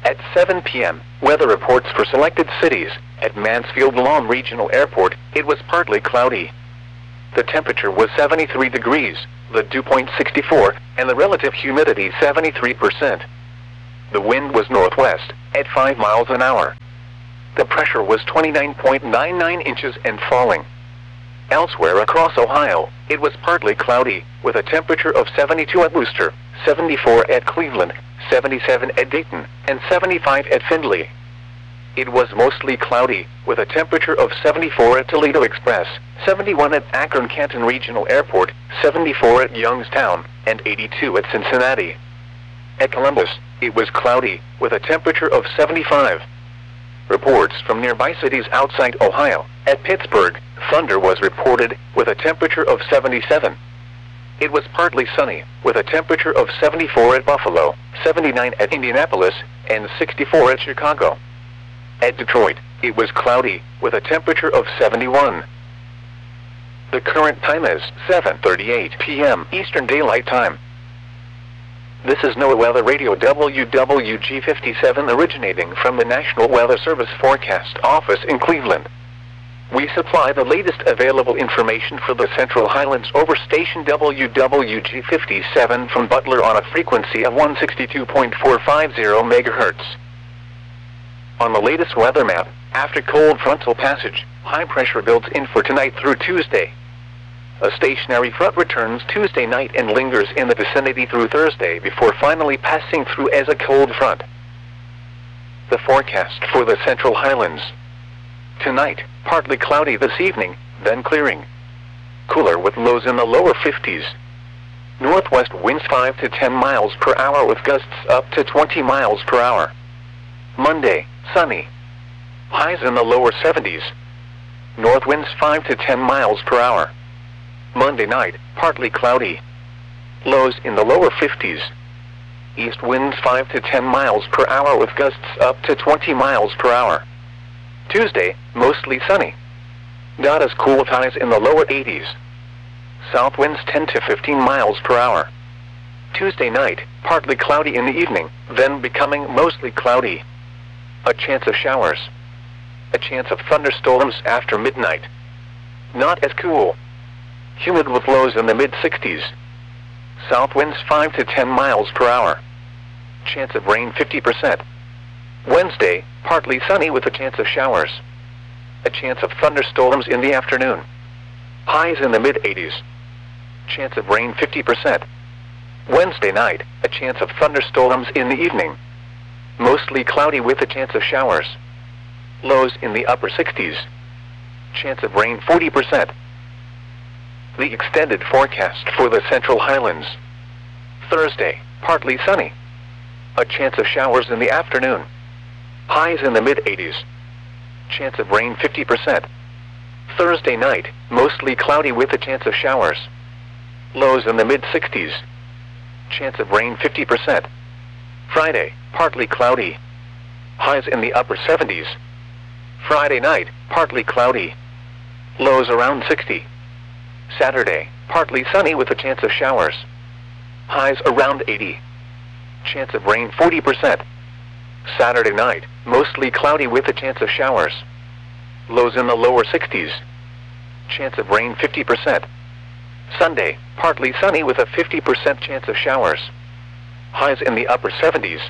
At 7 p.m., weather reports for selected cities. At Mansfield Lawn Regional Airport, it was partly cloudy. The temperature was 73 degrees, the dew point 64, and the relative humidity 73%. The wind was northwest, at 5 miles an hour. The pressure was 29.99 inches and falling. Elsewhere across Ohio, it was partly cloudy, with a temperature of 72 at Wooster, 74 at Cleveland, 77 at Dayton, and 75 at Findlay. It was mostly cloudy, with a temperature of 74 at Toledo Express, 71 at Akron-Canton Regional Airport, 74 at Youngstown, and 82 at Cincinnati. At Columbus, it was cloudy, with a temperature of 75. Reports from nearby cities outside Ohio. At Pittsburgh, thunder was reported, with a temperature of 77. It was partly sunny, with a temperature of 74 at Buffalo, 79 at Indianapolis, and 64 at Chicago. At Detroit, it was cloudy, with a temperature of 71. The current time is 7:38 p.m. Eastern Daylight Time. This is NOAA Weather Radio WWG57 originating from the National Weather Service Forecast Office in Cleveland. We supply the latest available information for the Central Highlands over station WWG57 from Butler on a frequency of 162.450 MHz. On the latest weather map, after cold frontal passage, high pressure builds in for tonight through Tuesday. A stationary front returns Tuesday night and lingers in the vicinity through Thursday before finally passing through as a cold front. The forecast for the Central Highlands. Tonight, partly cloudy this evening, then clearing. Cooler with lows in the lower 50s. Northwest winds 5 to 10 miles per hour with gusts up to 20 miles per hour. Monday, sunny. Highs in the lower 70s. North winds 5 to 10 miles per hour. Monday night, partly cloudy. Lows in the lower 50s. East winds 5 to 10 miles per hour with gusts up to 20 miles per hour. Tuesday, mostly sunny. Not as cool with highs in the lower 80s. South winds 10 to 15 miles per hour. Tuesday night, partly cloudy in the evening, then becoming mostly cloudy. A chance of showers. A chance of thunderstorms after midnight. Not as cool. Humid with lows in the mid-60s. South winds 5 to 10 miles per hour. Chance of rain 50%. Wednesday, partly sunny with a chance of showers. A chance of thunderstorms in the afternoon. Highs in the mid-80s. Chance of rain 50%. Wednesday night, a chance of thunderstorms in the evening. Mostly cloudy with a chance of showers. Lows in the upper 60s. Chance of rain 40%. The extended forecast for the Central Highlands. Thursday, partly sunny. A chance of showers in the afternoon. Highs in the mid-80s. Chance of rain 50%. Thursday night, mostly cloudy with a chance of showers. Lows in the mid-60s. Chance of rain 50%. Friday, partly cloudy. Highs in the upper 70s. Friday night, partly cloudy. Lows around 60. Saturday, partly sunny with a chance of showers. Highs around 80. Chance of rain 40%. Saturday night, mostly cloudy with a chance of showers. Lows in the lower 60s. Chance of rain 50%. Sunday, partly sunny with a 50% chance of showers. Highs in the upper 70s.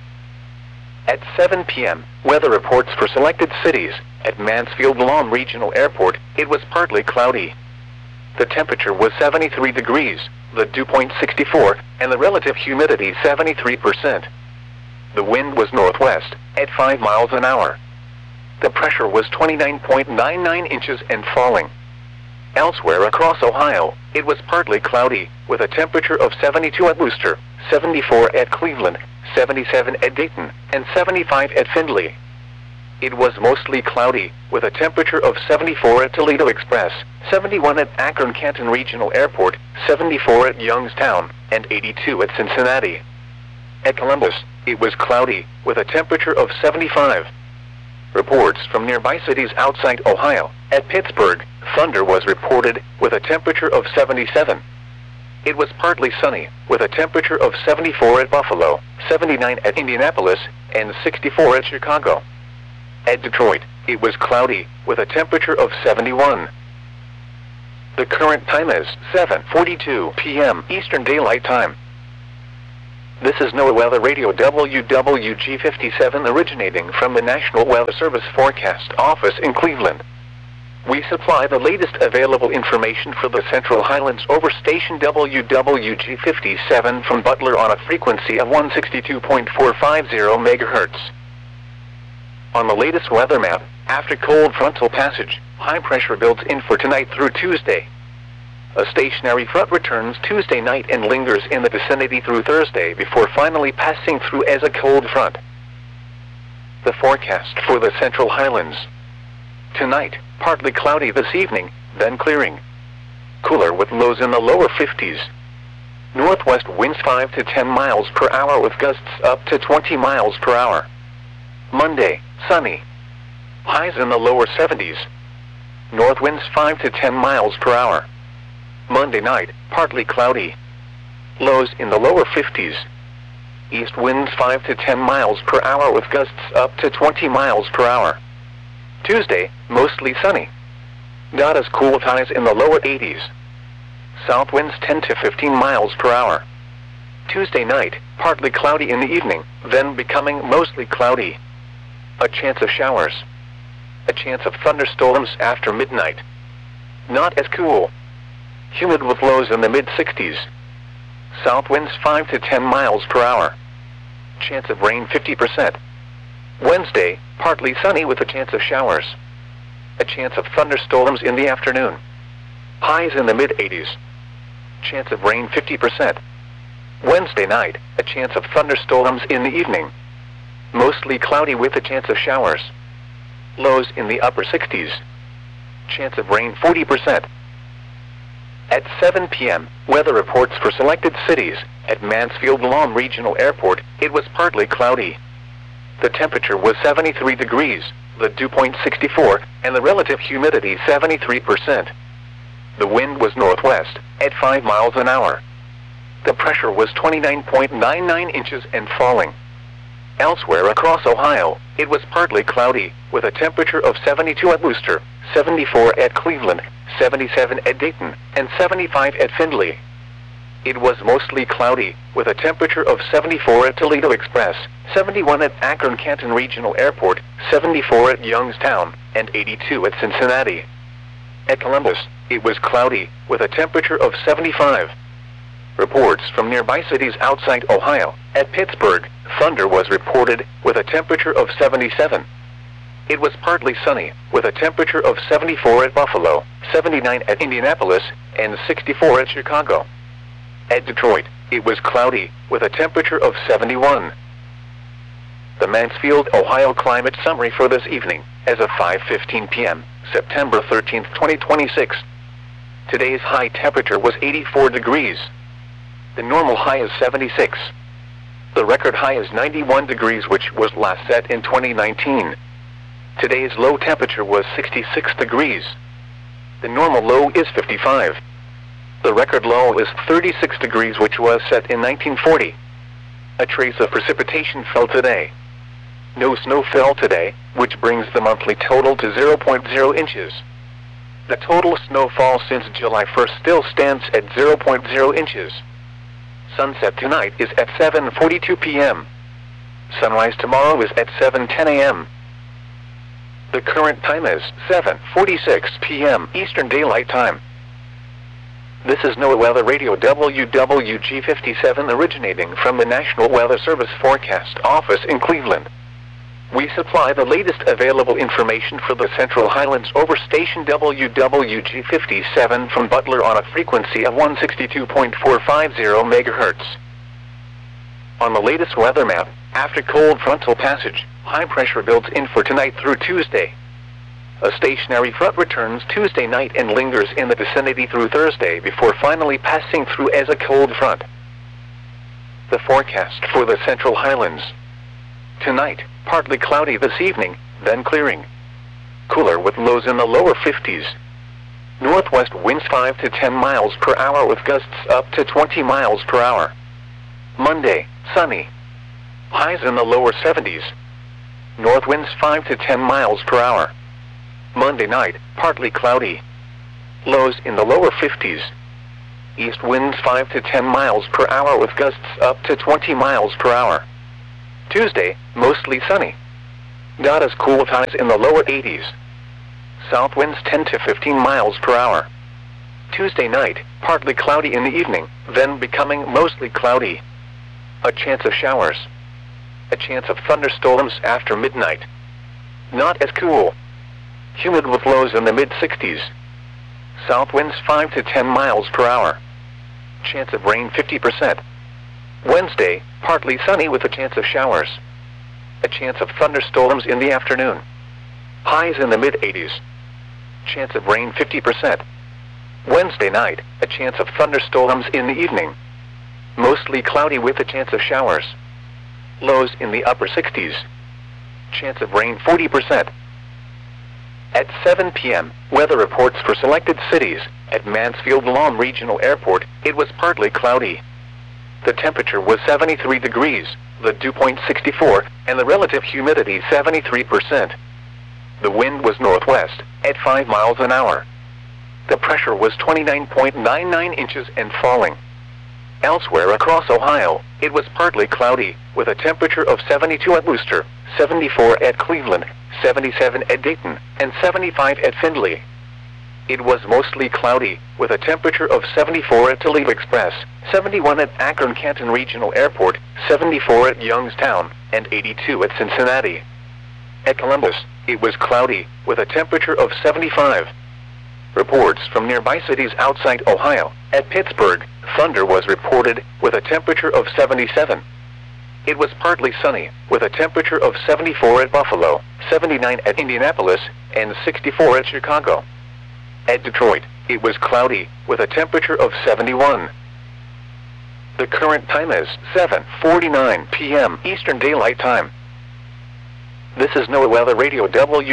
At 7 p.m., weather reports for selected cities. At Mansfield Lawn Regional Airport, it was partly cloudy. The temperature was 73 degrees, the dew point 64, and the relative humidity 73%. The wind was northwest, at 5 miles an hour. The pressure was 29.99 inches and falling. Elsewhere across Ohio, it was partly cloudy, with a temperature of 72 at Wooster, 74 at Cleveland, 77 at Dayton, and 75 at Findlay. It was mostly cloudy, with a temperature of 74 at Toledo Express, 71 at Akron-Canton Regional Airport, 74 at Youngstown, and 82 at Cincinnati. At Columbus, it was cloudy, with a temperature of 75. Reports from nearby cities outside Ohio. At Pittsburgh, thunder was reported, with a temperature of 77. it was partly sunny, with a temperature of 74 at Buffalo, 79 at Indianapolis, and 64 at Chicago. At Detroit, it was cloudy, with a temperature of 71. The current time is 7:42 p.m. Eastern Daylight Time. This is NOAA Weather Radio WWG57 originating from the National Weather Service Forecast Office in Cleveland. We supply the latest available information for the Central Highlands over station WWG57 from Butler on a frequency of 162.450 MHz. On the latest weather map, after cold frontal passage, high pressure builds in for tonight through Tuesday. A stationary front returns Tuesday night and lingers in the vicinity through Thursday before finally passing through as a cold front. The forecast for the Central Highlands. Tonight, partly cloudy this evening, then clearing. Cooler with lows in the lower 50s. Northwest winds 5 to 10 miles per hour with gusts up to 20 miles per hour. Monday, sunny. Highs in the lower 70s. North winds 5 to 10 miles per hour. Monday night, partly cloudy. Lows in the lower 50s. East winds 5 to 10 miles per hour with gusts up to 20 miles per hour. Tuesday, mostly sunny. Not as cool with highs in the lower 80s. South winds 10 to 15 miles per hour. Tuesday night, partly cloudy in the evening, then becoming mostly cloudy. A chance of showers. A chance of thunderstorms after midnight. Not as cool. Humid with lows in the mid-60s. South winds 5 to 10 miles per hour. Chance of rain 50%. Wednesday, partly sunny with a chance of showers. A chance of thunderstorms in the afternoon. Highs in the mid-80s. Chance of rain 50%. Wednesday night, a chance of thunderstorms in the evening. Mostly cloudy with a chance of showers. Lows in the upper 60s. Chance of rain 40%. At 7 p.m., weather reports for selected cities. At Mansfield-Lom Regional Airport, it was partly cloudy. The temperature was 73 degrees, the dew point 64, and the relative humidity 73%. The wind was northwest, at 5 miles an hour. The pressure was 29.99 inches and falling. Elsewhere across Ohio, it was partly cloudy, with a temperature of 72 at Wooster, 74 at Cleveland, 77 at Dayton, and 75 at Findlay. It was mostly cloudy, with a temperature of 74 at Toledo Express, 71 at Akron-Canton Regional Airport, 74 at Youngstown, and 82 at Cincinnati. At Columbus, it was cloudy, with a temperature of 75. Reports from nearby cities outside Ohio. At Pittsburgh, thunder was reported, with a temperature of 77. It was partly sunny, with a temperature of 74 at Buffalo, 79 at Indianapolis, and 64 at Chicago. At Detroit, it was cloudy, with a temperature of 71. The Mansfield, Ohio climate summary for this evening, as of 5:15 p.m., September 13, 2026. Today's high temperature was 84 degrees. The normal high is 76. The record high is 91 degrees, which was last set in 2019. Today's low temperature was 66 degrees. The normal low is 55. The record low is 36 degrees, which was set in 1940. A trace of precipitation fell today. No snow fell today, which brings the monthly total to 0.0 inches. The total snowfall since July 1st still stands at 0.0 inches. Sunset tonight is at 7:42 p.m. Sunrise tomorrow is at 7:10 a.m. The current time is 7:46 p.m. Eastern Daylight Time. This is NOAA Weather Radio WWG57 originating from the National Weather Service Forecast Office in Cleveland. We supply the latest available information for the Central Highlands over station WWG57 from Butler on a frequency of 162.450 MHz. On the latest weather map, after cold frontal passage, high pressure builds in for tonight through Tuesday. A stationary front returns Tuesday night and lingers in the vicinity through Thursday before finally passing through as a cold front. The forecast for the Central Highlands. Tonight, partly cloudy this evening, then clearing. Cooler with lows in the lower 50s. Northwest winds 5 to 10 miles per hour with gusts up to 20 miles per hour. Monday, sunny. Highs in the lower 70s. North winds 5 to 10 miles per hour. Monday night, partly cloudy. Lows in the lower 50s. East winds 5 to 10 miles per hour with gusts up to 20 miles per hour. Tuesday, mostly sunny. Not as cool, highs in the lower 80s. South winds 10 to 15 miles per hour. Tuesday night, partly cloudy in the evening, then becoming mostly cloudy. A chance of showers. A chance of thunderstorms after midnight. Not as cool. Humid with lows in the mid-60s. South winds 5 to 10 miles per hour. Chance of rain 50%. Wednesday, partly sunny with a chance of showers. A chance of thunderstorms in the afternoon. Highs in the mid-80s. Chance of rain 50%. Wednesday night, a chance of thunderstorms in the evening. Mostly cloudy with a chance of showers. Lows in the upper 60s. Chance of rain 40%. At 7 p.m., weather reports for selected cities. At Mansfield Lawn Regional Airport, it was partly cloudy. The temperature was 73 degrees, the dew point 64, and the relative humidity 73%. The wind was northwest, at 5 miles an hour. The pressure was 29.99 inches and falling. Elsewhere across Ohio, it was partly cloudy, with a temperature of 72 at Wooster, 74 at Cleveland, 77 at Dayton, and 75 at Findlay. It was mostly cloudy, with a temperature of 74 at Toledo Express, 71 at Akron-Canton Regional Airport, 74 at Youngstown, and 82 at Cincinnati. At Columbus, it was cloudy, with a temperature of 75. Reports from nearby cities outside Ohio. At Pittsburgh, thunder was reported, with a temperature of 77. It was partly sunny, with a temperature of 74 at Buffalo, 79 at Indianapolis, and 64 at Chicago. At Detroit, it was cloudy, with a temperature of 71. The current time is 7:49 p.m. Eastern Daylight Time. This is NOAA Weather Radio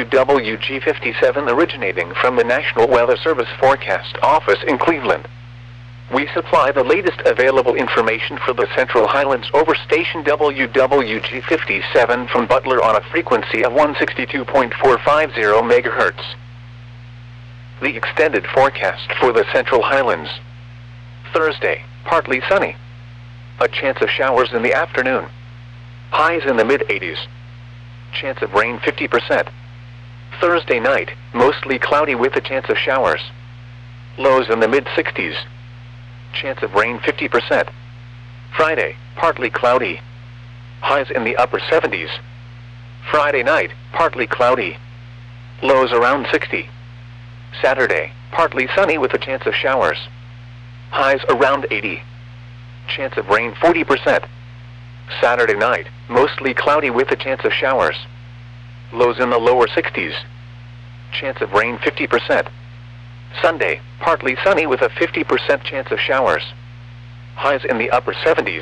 WWG57 originating from the National Weather Service Forecast Office in Cleveland. We supply the latest available information for the Central Highlands over station WWG57 from Butler on a frequency of 162.450 MHz. The extended forecast for the Central Highlands. Thursday, partly sunny. A chance of showers in the afternoon. Highs in the mid-80s. Chance of rain 50%. Thursday night, mostly cloudy with a chance of showers. Lows in the mid-60s. Chance of rain 50%. Friday, partly cloudy. Highs in the upper 70s. Friday night, partly cloudy. Lows around 60. Saturday, partly sunny with a chance of showers. Highs around 80. Chance of rain 40%. Saturday night, mostly cloudy with a chance of showers. Lows in the lower 60s. Chance of rain 50%. Sunday, partly sunny with a 50% chance of showers. Highs in the upper 70s.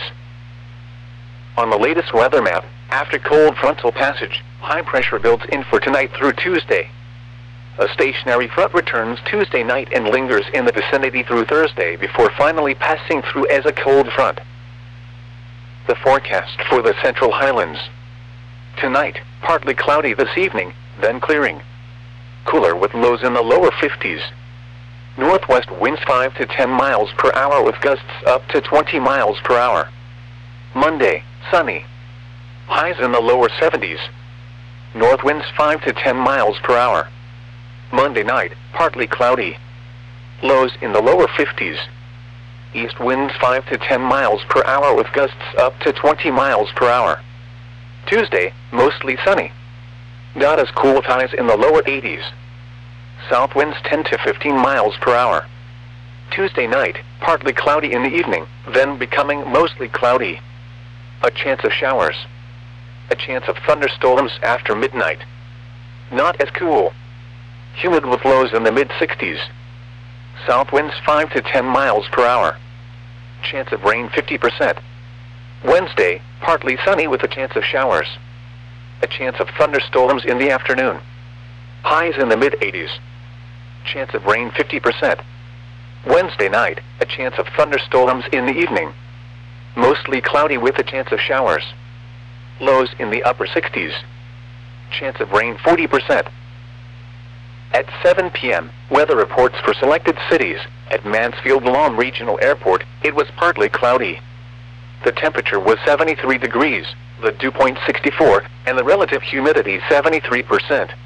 On the latest weather map, after cold frontal passage, high pressure builds in for tonight through Tuesday. A stationary front returns Tuesday night and lingers in the vicinity through Thursday before finally passing through as a cold front. The forecast for the Central Highlands. Tonight, partly cloudy this evening, then clearing. Cooler with lows in the lower 50s. Northwest winds 5 to 10 miles per hour with gusts up to 20 miles per hour. Monday, sunny. Highs in the lower 70s. North winds 5 to 10 miles per hour. Monday night, partly cloudy. Lows in the lower 50s. East winds 5 to 10 miles per hour with gusts up to 20 miles per hour. Tuesday, mostly sunny. Not as cool with highs in the lower 80s. South winds 10 to 15 miles per hour. Tuesday night, partly cloudy in the evening, then becoming mostly cloudy. A chance of showers. A chance of thunderstorms after midnight. Not as cool. Humid with lows in the mid-60s. South winds 5 to 10 miles per hour. Chance of rain 50%. Wednesday, partly sunny with a chance of showers. A chance of thunderstorms in the afternoon. Highs in the mid-80s. chance of rain 50%. Wednesday night, a chance of thunderstorms in the evening. Mostly cloudy with a chance of showers. Lows in the upper 60s. Chance of rain 40%. At 7 p.m., weather reports for selected cities. At Mansfield Lawn Regional Airport, it was partly cloudy. The temperature was 73 degrees, the dew point 64, and the relative humidity 73%.